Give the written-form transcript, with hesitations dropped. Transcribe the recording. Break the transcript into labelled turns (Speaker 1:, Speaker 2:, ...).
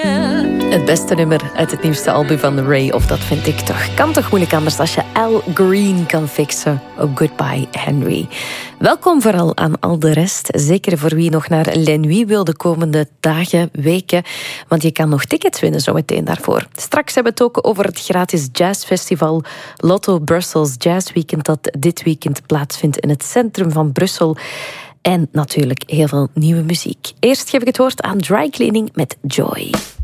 Speaker 1: Het beste nummer uit het nieuwste album van Ray, of dat vind ik toch. Kan toch moeilijk anders als je Al Green kan fixen op Goodbye Henry. Welkom vooral aan al de rest. Zeker voor wie nog naar Les Nuits wil de komende dagen, weken. Want je kan nog tickets winnen zo meteen daarvoor. Straks hebben we het ook over het gratis jazzfestival Lotto Brussels Jazz Weekend, dat dit weekend plaatsvindt in het centrum van Brussel. En natuurlijk heel veel nieuwe muziek. Eerst geef ik het woord aan Dry Cleaning met Joy.